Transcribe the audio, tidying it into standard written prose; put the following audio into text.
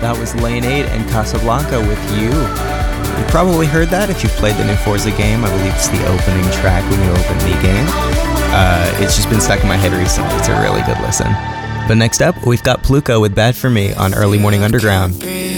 That was Lane 8 and Casablanca with You. You probably heard that if you've played the new Forza game. I believe it's the opening track when you open the game. It's just been stuck in my head recently. It's a really good listen. But next up, we've got Pluko with Bad For Me on Early Morning Underground.